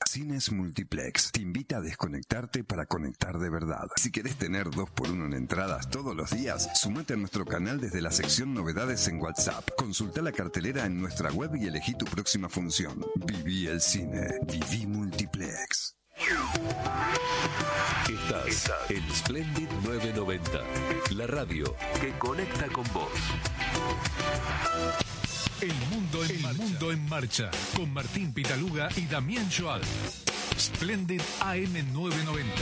Cines Multiplex te invita a desconectarte para conectar de verdad. Si querés tener 2x1 en entradas todos los días, sumate a nuestro canal desde la sección Novedades en WhatsApp. Consulta la cartelera en nuestra web y elegí tu próxima función. Viví el cine. Viví Multiplex. Estás en Splendid 990, la radio que conecta con vos. El mundo en marcha, con Martín Pitaluga y Damián Joal. Splendid AM 990.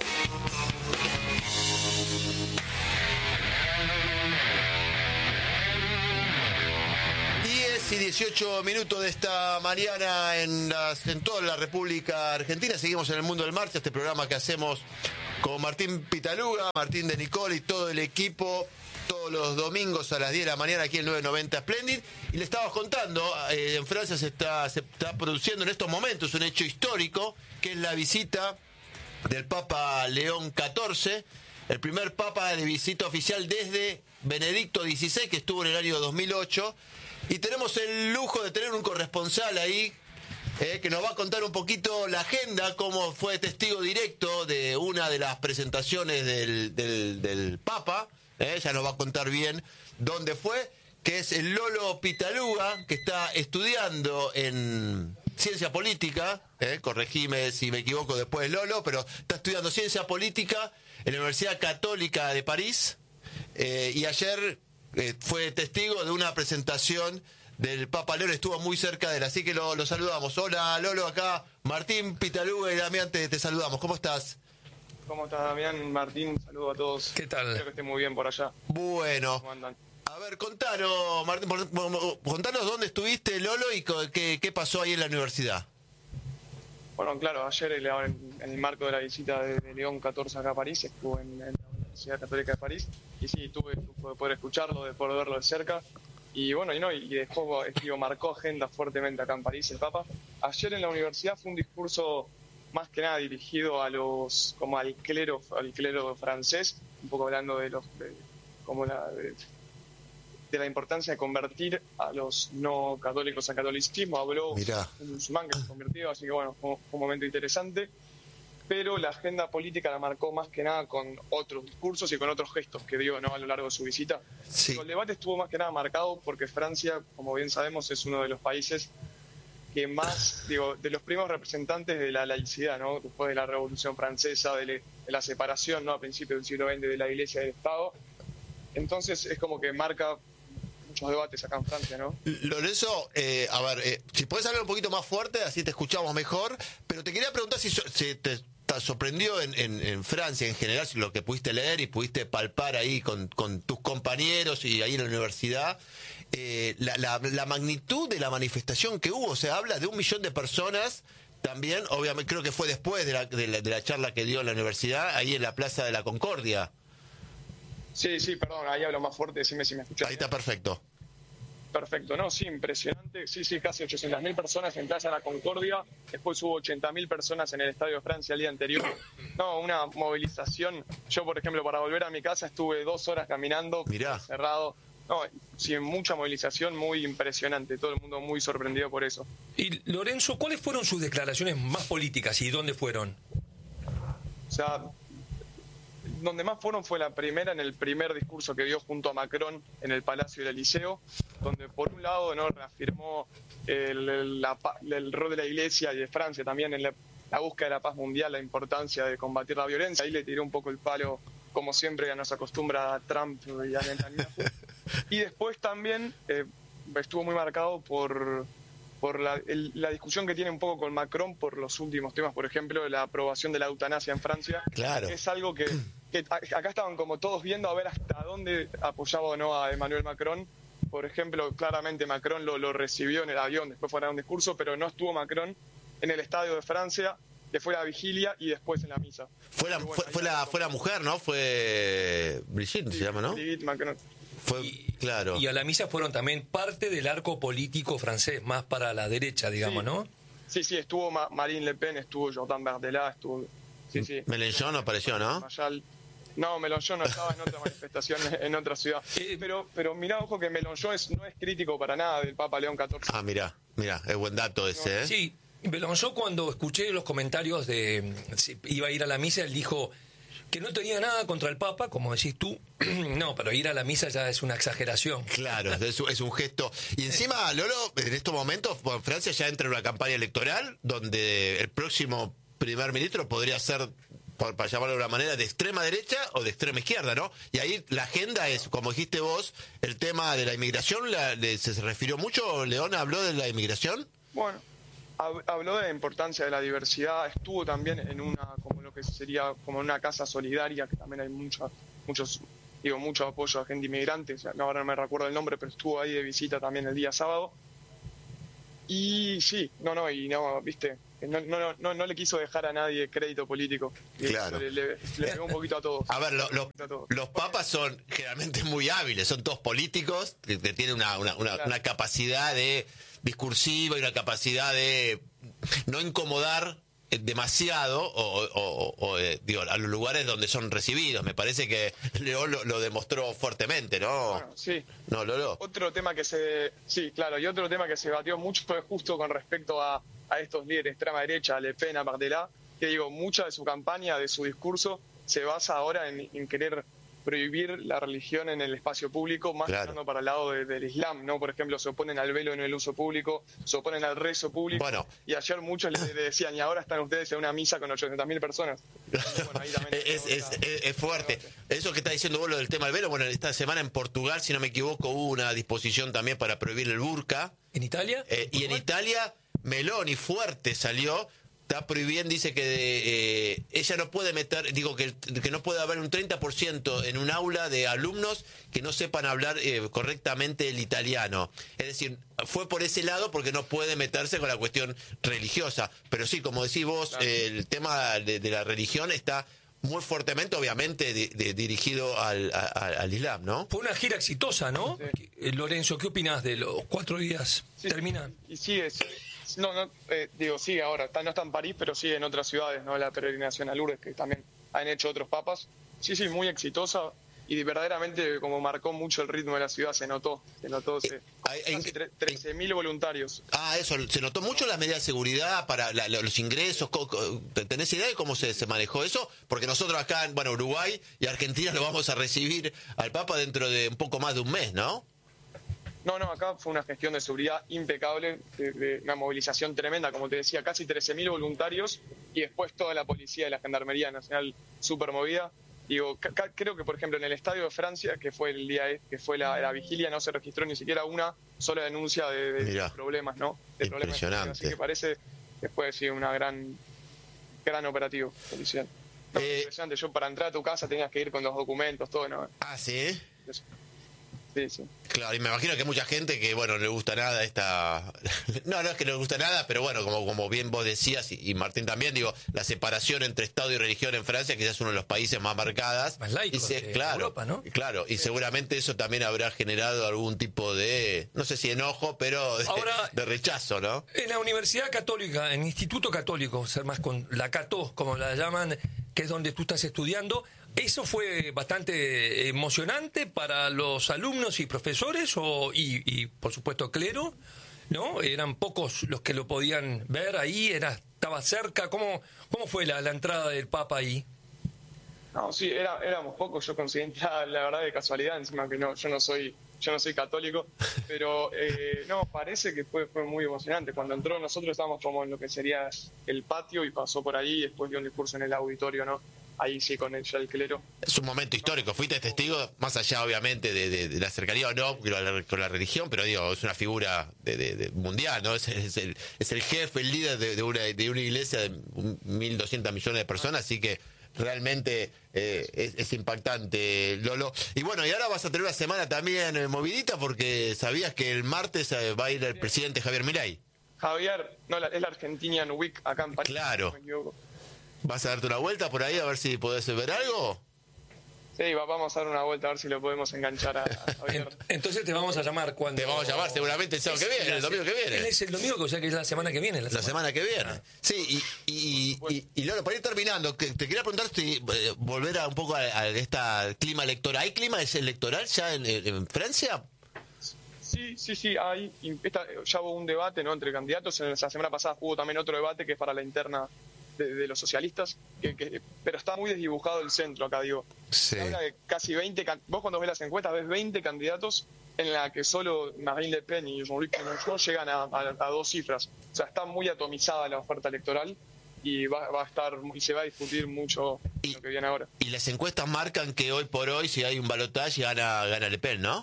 10 y 18 minutos de esta mañana en toda la República Argentina. Seguimos en el mundo en marcha, este programa que hacemos con Martín Pitaluga, Martín de Nicole y todo el equipo, todos los domingos a las 10 de la mañana aquí en 990 Splendid. Y le estábamos contando, en Francia se está produciendo en estos momentos un hecho histórico, que es la visita del Papa León XIV, el primer Papa de visita oficial desde Benedicto XVI, que estuvo en el año 2008. Y tenemos el lujo de tener un corresponsal ahí, que nos va a contar un poquito la agenda, cómo fue testigo directo de una de las presentaciones del Papa. Ya nos va a contar bien dónde fue, que es el Lolo Pitaluga, que está estudiando en ciencia política, corregime si me equivoco después, Lolo, pero está estudiando ciencia política en la Universidad Católica de París, y ayer fue testigo de una presentación del Papa León, estuvo muy cerca de él, así que lo saludamos. Hola Lolo, acá Martín Pitaluga y Damián te saludamos, ¿cómo estás? ¿Cómo estás, Damián? Martín, saludo a todos. ¿Qué tal? Espero que estén muy bien por allá. Bueno, ¿Cómo andan? a ver, contanos, Martín, contanos dónde estuviste, Lolo, y qué pasó ahí en la universidad. Bueno, claro, ayer en el marco de la visita de León XIV acá a París, estuve en la Universidad Católica de París, y sí, tuve de poder escucharlo, de poder verlo de cerca, y bueno, y dejó, marcó agenda fuertemente acá en París el Papa. Ayer en la universidad fue un discurso más que nada dirigido al clero francés, un poco hablando de la importancia de convertir a los no católicos al catolicismo. Habló un musulmán que se convirtió, así que bueno, fue un momento interesante, pero la agenda política la marcó más que nada con otros discursos y con otros gestos que dio a lo largo de su visita. Sí. El debate estuvo más que nada marcado porque Francia, como bien sabemos, es uno de los países que más, de los primeros representantes de la laicidad, ¿no? Después de la Revolución Francesa, de la separación, ¿no? A principios del siglo XX de la Iglesia y del Estado. Entonces es como que marca muchos debates acá en Francia, ¿no? Lorenzo, si podés hablar un poquito más fuerte, así te escuchamos mejor, pero te quería preguntar si te sorprendió en Francia en general, si lo que pudiste leer y pudiste palpar ahí con tus compañeros y ahí en la universidad, la magnitud de la manifestación que hubo. Se habla de 1 millón de personas también, obviamente creo que fue después de la charla que dio en la universidad, ahí en la Plaza de la Concordia. Sí, perdón, ahí hablo más fuerte, decime si me escuchás. Ahí está perfecto. Perfecto, no, sí, impresionante. Sí, casi 800.000 personas en Plaza de la Concordia. Después hubo 80.000 personas en el Estadio de Francia el día anterior. No, una movilización. Yo, por ejemplo, para volver a mi casa estuve 2 horas caminando, cerrado. No, sí, mucha movilización, muy impresionante. Todo el mundo muy sorprendido por eso. Y Lorenzo, ¿cuáles fueron sus declaraciones más políticas y dónde fueron? O sea, donde más fueron fue la primera, en el primer discurso que dio junto a Macron en el Palacio del Elíseo, donde por un lado reafirmó el rol de la Iglesia y de Francia también en la búsqueda de la paz mundial, la importancia de combatir la violencia. Ahí le tiró un poco el palo, como siempre ya nos acostumbra a Trump y a Netanyahu. Y después también estuvo muy marcado por la discusión que tiene un poco con Macron por los últimos temas, por ejemplo, la aprobación de la eutanasia en Francia. Claro. Es algo que acá estaban como todos viendo a ver hasta dónde apoyaba o no a Emmanuel Macron. Por ejemplo, claramente Macron lo recibió en el avión, después fue a dar un discurso, pero no estuvo Macron en el Estadio de Francia, que fue la vigilia y después en la misa. Fue la mujer, ¿no? Fue Brigitte, se llama, ¿no? Brigitte Macron. Claro. Y a la misa fueron también parte del arco político francés, más para la derecha, digamos, ¿no? Sí, estuvo Marine Le Pen, estuvo Jordan Bardella, estuvo... Sí. Mélenchon no apareció, ¿no? No, Mélenchon no estaba en otra manifestación en otra ciudad. Pero mirá, ojo que Mélenchon no es crítico para nada del Papa León XIV. Ah, mirá, es buen dato ese, ¿eh? Sí, Belençon, cuando escuché los comentarios de si iba a ir a la misa, él dijo que no tenía nada contra el Papa, como decís tú. No, pero ir a la misa ya es una exageración. Claro, es un gesto. Y encima, Lolo, en estos momentos, Francia ya entra en una campaña electoral donde el próximo primer ministro podría ser, para llamarlo de una manera, de extrema derecha o de extrema izquierda, ¿no? Y ahí la agenda es, como dijiste vos, el tema de la inmigración. ¿Se refirió mucho? ¿León habló de la inmigración? Bueno, habló de la importancia de la diversidad, estuvo también en una, como lo que sería como una casa solidaria, que también hay mucho apoyo a gente inmigrante, ahora no me recuerdo el nombre, pero estuvo ahí de visita también el día sábado. Y sí, viste, no le quiso dejar a nadie crédito político. Claro. Le pegó un poquito a todos. A ver, los papas son generalmente muy hábiles, son todos políticos, que tienen una capacidad de discursiva y una capacidad de no incomodar demasiado digo, a los lugares donde son recibidos. Me parece que León lo demostró fuertemente, ¿no? Bueno, sí. No, Lolo. Otro tema que y otro tema que se batió mucho fue justo con respecto a estos líderes de extrema derecha, a Le Pen, a Bardella, que digo, mucha de su campaña, de su discurso, se basa ahora en querer prohibir la religión en el espacio público, más tirando para el lado del Islam, ¿no? Por ejemplo, se oponen al velo en el uso público, se oponen al rezo público. Bueno. Y ayer muchos le decían, y ahora están ustedes en una misa con 800.000 personas. Bueno, ahí también es fuerte. Eso que está diciendo vos, lo del tema del velo, bueno, esta semana en Portugal, si no me equivoco, hubo una disposición también para prohibir el burka. ¿En Italia? Y en Italia, Meloni fuerte salió. Está prohibiendo, dice que ella no puede meter, que no puede haber un 30% en un aula de alumnos que no sepan hablar correctamente el italiano. Es decir, fue por ese lado porque no puede meterse con la cuestión religiosa. Pero sí, como decís vos, el tema de la religión está muy fuertemente, obviamente, dirigido al Islam, ¿no? Fue una gira exitosa, ¿no? Sí. Lorenzo, ¿qué opinás de los 4 días? Sí, ¿Terminan? Y sí, sigue ahora, no está en París, pero sigue en otras ciudades, ¿no? La peregrinación a Lourdes, que también han hecho otros papas. Sí, muy exitosa, y verdaderamente, como marcó mucho el ritmo de la ciudad, se notó casi 13.000 voluntarios. Eso, se notó mucho las medidas de seguridad para los ingresos. ¿Tenés idea de cómo se manejó eso? Porque nosotros acá en Uruguay y Argentina lo vamos a recibir al Papa dentro de un poco más de un mes, ¿no? No, acá fue una gestión de seguridad impecable, de una movilización tremenda, como te decía, casi 13.000 voluntarios, y después toda la policía y la Gendarmería Nacional súper movida. Digo, creo que, por ejemplo, en el Estadio de Francia, que fue el día que fue la vigilia, no se registró ni siquiera una sola denuncia de problemas, ¿no? De impresionante. Así que parece que fue un gran operativo policial. Impresionante. Yo, para entrar a tu casa tenías que ir con los documentos, todo, ¿no? Ah, ¿sí? Sí. Claro, y me imagino que hay mucha gente que, no le gusta nada esta... No es que no le gusta nada, pero como bien vos decías, y Martín también, la separación entre Estado y religión en Francia, quizás es uno de los países más marcadas. Más laicos de Europa, ¿no? Claro, y seguramente eso también habrá generado algún tipo de, no sé si enojo, pero de rechazo, ¿no? En la Universidad Católica, en Instituto Católico, ser más con la Cató, como la llaman, que es donde tú estás estudiando, ¿eso fue bastante emocionante para los alumnos y profesores y por supuesto clero? ¿No? Eran pocos los que lo podían ver ahí, estaba cerca. ¿Cómo fue la entrada del Papa ahí? No, sí, éramos pocos. Yo conseguí entrar, la verdad, de casualidad, encima que yo no soy católico, pero parece que fue muy emocionante. Cuando entró, nosotros estábamos como en lo que sería el patio y pasó por ahí y después dio un discurso en el auditorio, ¿no? Ahí sí, con el clero. Es un momento histórico. Fuiste testigo, más allá, obviamente, de la cercanía o no con la religión, pero es una figura de mundial, ¿no? Es el jefe, el líder de una iglesia de 1.200 millones de personas, así que realmente es impactante, Lolo. Y y ahora vas a tener una semana también movidita, porque sabías que el martes va a ir el presidente Javier Milei. Javier, es la Argentinian Week acá en París. Claro. ¿Vas a darte una vuelta por ahí a ver si podés ver algo? Sí, vamos a dar una vuelta a ver si lo podemos enganchar a Javier. Entonces te vamos a llamar cuando... Te vamos a llamar seguramente el sábado que viene, el domingo que viene. Es el domingo, o sea que es la semana que viene. La semana que viene. Sí, y Lolo, para ir terminando, te quería preguntar si volver un poco a este clima electoral. ¿Hay clima electoral ya en Francia? Sí, hay. Ya hubo un debate, ¿no?, entre candidatos. La semana pasada hubo también otro debate que es para la interna de los socialistas, pero está muy desdibujado el centro acá, digo. Sí. Se habla de casi 20, vos cuando ves las encuestas ves 20 candidatos en la que solo Marine Le Pen y Jean-Luc Mélenchon llegan a 2 cifras. O sea, está muy atomizada la oferta electoral y va a estar y se va a discutir mucho lo que viene ahora. Y las encuestas marcan que hoy por hoy, si hay un balotaje, gana Le Pen, ¿no?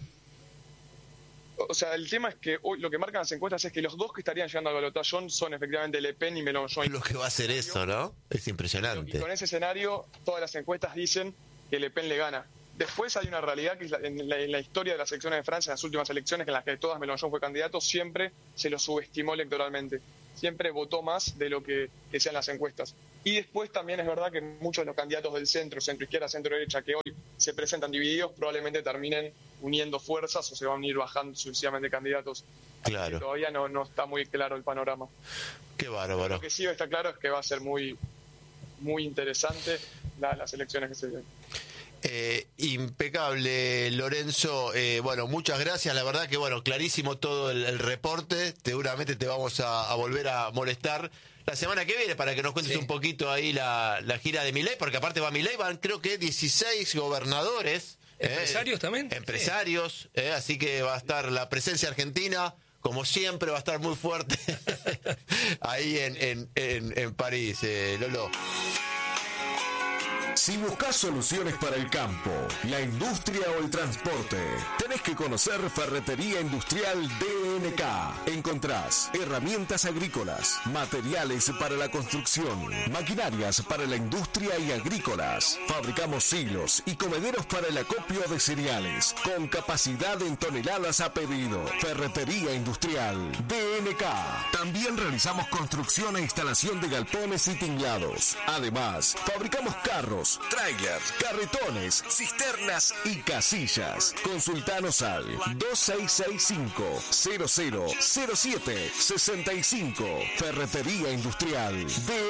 O sea, el tema es que hoy lo que marcan las encuestas es que los dos que estarían llegando al balotaje son efectivamente Le Pen y Mélenchon. Lo que va a hacer eso, ¿no? Es impresionante. Y con ese escenario, todas las encuestas dicen que Le Pen le gana. Después hay una realidad que es en la historia de las elecciones de Francia, en las últimas elecciones en las que todas Mélenchon fue candidato, siempre se lo subestimó electoralmente. Siempre votó más de lo que decían las encuestas. Y después también es verdad que muchos de los candidatos del centro izquierda, centro derecha, que hoy se presentan divididos, probablemente terminen uniendo fuerzas o se van a ir bajando sucesivamente candidatos. Claro. Todavía no está muy claro el panorama. Qué bárbaro. Lo que sí está claro es que va a ser muy, muy interesante las elecciones que se vienen. Impecable, Lorenzo. Bueno, muchas gracias. La verdad que, bueno, clarísimo todo el reporte. Seguramente te vamos a volver a molestar la semana que viene para que nos cuentes un poquito ahí la gira de Milei, porque aparte va Milei, van creo que 16 gobernadores. ¿Empresarios también? Empresarios, así que va a estar la presencia argentina, como siempre, va a estar muy fuerte ahí en París, Lolo. Si buscas soluciones para el campo, la industria o el transporte, tenés que conocer Ferretería Industrial DNK. Encontrás herramientas agrícolas, materiales para la construcción, maquinarias para la industria y agrícolas. Fabricamos silos y comederos para el acopio de cereales, con capacidad en toneladas a pedido. Ferretería Industrial DNK. También realizamos construcción e instalación de galpones y tinglados. Además, fabricamos carros, trailers, carretones, cisternas y casillas. Consultanos al 2665-000765. Ferretería Industrial